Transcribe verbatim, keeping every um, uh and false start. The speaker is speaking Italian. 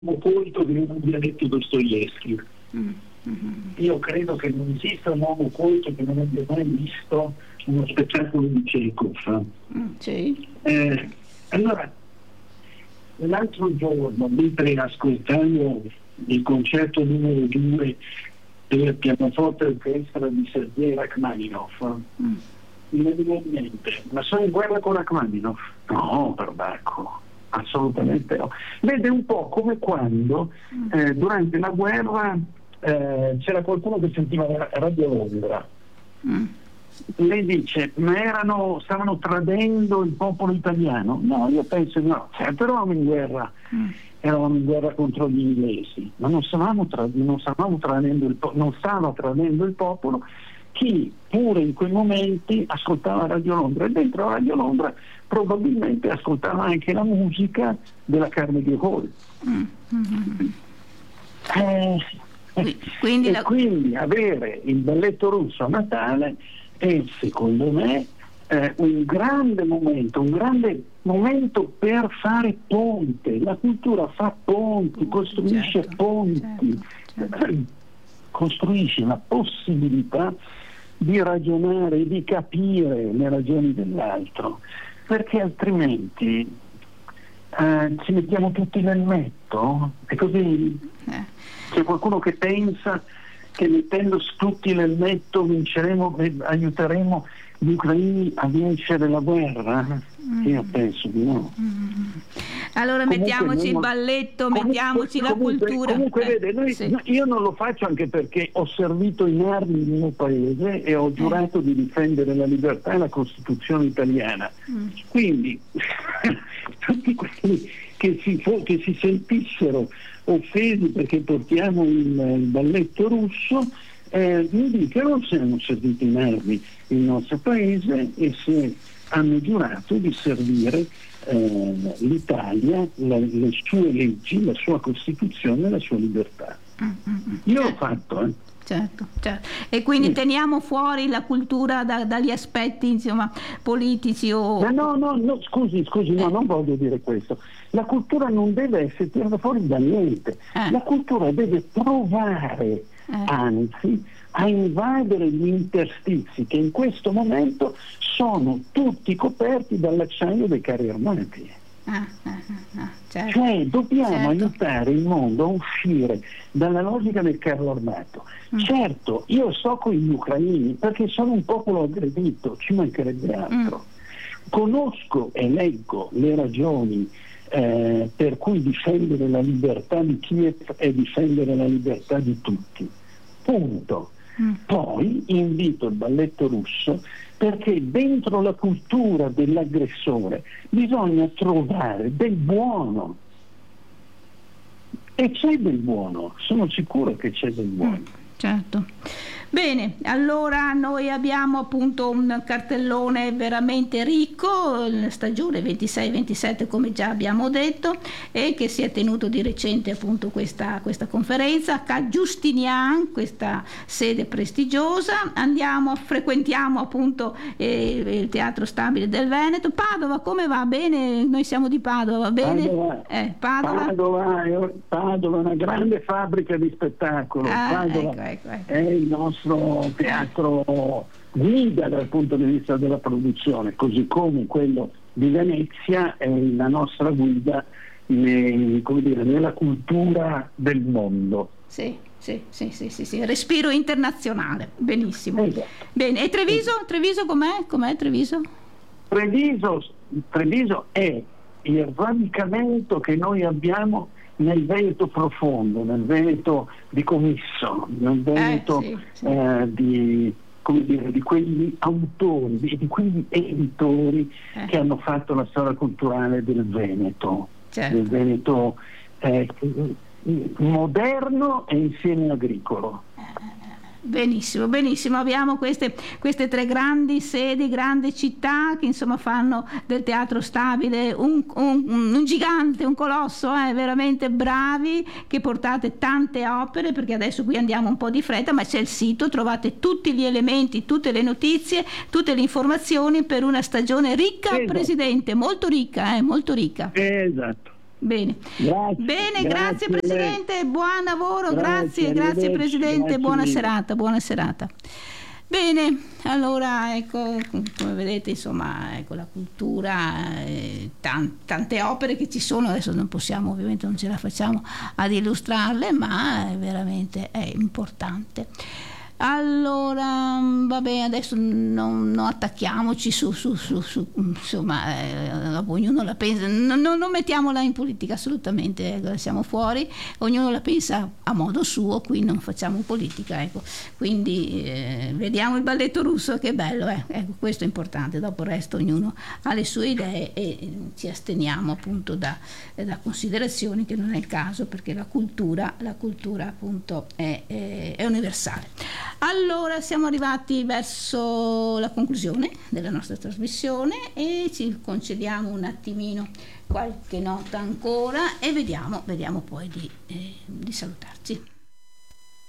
colto che non abbia letto Dostoevskij. Mm. Mm-hmm. Io credo che non esista un uomo colto che non abbia mai visto uno spettacolo di Chekhov. Mm, sì. eh, allora, l'altro giorno, mentre ascoltavo il concerto numero due per pianoforte e orchestra di Sergei Rachmaninov, mm. mi veniva in mente: ma sono in guerra con Rachmaninov? No, perbacco, assolutamente no. Vede, un po' come quando eh, durante la guerra eh, c'era qualcuno che sentiva Radio Londra. Mm. Lei dice: ma erano, stavano tradendo il popolo italiano? No, io penso no, certo eravamo in guerra, mm. eravamo in guerra contro gli inglesi, ma non stavamo, tra, non stavamo tradendo il non stava tradendo il popolo chi pure in quei momenti ascoltava Radio Londra, e dentro Radio Londra probabilmente ascoltava anche la musica della Carnegie Hall. Mm. Mm-hmm. Eh, quindi, e la... quindi avere il balletto russo a Natale è, secondo me, eh, un grande momento, un grande momento per fare ponte. La cultura fa ponti, costruisce certo, ponti, certo, certo. costruisce la possibilità di ragionare e di capire le ragioni dell'altro, perché altrimenti eh, ci mettiamo tutti nel metto, e così eh. c'è qualcuno che pensa che mettendosi tutti nel netto vinceremo e aiuteremo gli ucraini a vincere la guerra. Mm. Io penso di no. Mm. Allora comunque mettiamoci il balletto, comunque, mettiamoci la comunque, cultura. Comunque eh, vede, noi, sì. io non lo faccio anche perché ho servito in armi il mio paese e ho giurato eh. di difendere la libertà e la Costituzione italiana. Mm. Quindi tutti quelli che si, che si sentissero offesi perché portiamo il, il balletto russo, eh, mi dicano se hanno servito in armi il nostro paese e se hanno giurato di servire eh, l'Italia, la, le sue leggi, la sua Costituzione e la sua libertà. Mm-hmm. Io l'ho fatto, eh. Certo, certo. E quindi sì. teniamo fuori la cultura da, dagli aspetti, insomma, politici o... Ma no, no, no, scusi, scusi, no, non voglio dire questo. La cultura non deve essere tirata fuori da niente. Eh. La cultura deve provare, eh. anzi, a invadere gli interstizi che in questo momento sono tutti coperti dall'acciaio dei carri armati. Ah, ah, ah, certo. Cioè dobbiamo certo. aiutare il mondo a uscire dalla logica del carro armato. Mm. Certo, io sto con gli ucraini perché sono un popolo aggredito, ci mancherebbe altro. Mm. Conosco e leggo le ragioni eh, per cui difendere la libertà di Kiev è difendere la libertà di tutti. Punto. Mm. Poi invito il balletto russo perché dentro la cultura dell'aggressore bisogna trovare del buono, e c'è del buono, sono sicuro che c'è del buono. Mm, certo. Bene, allora noi abbiamo appunto un cartellone veramente ricco, stagione ventisei ventisette come già abbiamo detto, e che si è tenuto di recente appunto questa, questa conferenza a Giustinian, questa sede prestigiosa. Andiamo, frequentiamo appunto eh, il Teatro Stabile del Veneto. Padova, come va? Bene? Noi siamo di Padova, va bene? Padova, eh, Padova. Padova, è, Padova è una grande fabbrica di spettacolo. Ah, Padova ecco, ecco, ecco. è il nostro teatro guida dal punto di vista della produzione, così come quello di Venezia è la nostra guida nei, come dire, nella cultura del mondo. Sì, sì, sì, sì, sì, sì. Respiro internazionale, benissimo. Esatto. Bene, e Treviso? Treviso com'è? Com'è Treviso? Treviso, Treviso è il radicamento che noi abbiamo nel Veneto profondo, nel Veneto di Comisso, nel Veneto eh, sì, sì. Eh, di, come dire, di quegli autori, di, di quegli editori eh. che hanno fatto la storia culturale del Veneto, certo. del Veneto eh, moderno e insieme agricolo. Benissimo, benissimo, abbiamo queste, queste tre grandi sedi, grandi città che insomma fanno del Teatro Stabile un, un, un gigante, un colosso, eh, veramente bravi, che portate tante opere, perché adesso qui andiamo un po' di fretta, ma c'è il sito, trovate tutti gli elementi, tutte le notizie, tutte le informazioni per una stagione ricca, esatto. Presidente, molto ricca, eh, molto ricca. Esatto. Bene, Grazie, bene, grazie, grazie a lei. Presidente, buon lavoro, Grazie, grazie, grazie arrivederci, Presidente, grazie buona mille. serata, buona serata. Bene, allora ecco, come vedete, insomma, ecco la cultura, eh, tan- tante opere che ci sono, adesso non possiamo, ovviamente non ce la facciamo ad illustrarle, ma è veramente è importante. Allora, vabbè, adesso non, non attacchiamoci su, su, su, su insomma, eh, ognuno la pensa, non, non mettiamola in politica assolutamente, ecco, siamo fuori, ognuno la pensa a modo suo, qui non facciamo politica, ecco. Quindi eh, vediamo il balletto russo, che bello, eh? Ecco, questo è importante, dopo il resto ognuno ha le sue idee e ci asteniamo appunto da, da considerazioni che non è il caso, perché la cultura, la cultura appunto è, è, è universale. Allora siamo arrivati verso la conclusione della nostra trasmissione e ci concediamo un attimino qualche nota ancora e vediamo, vediamo poi di, eh, di salutarci.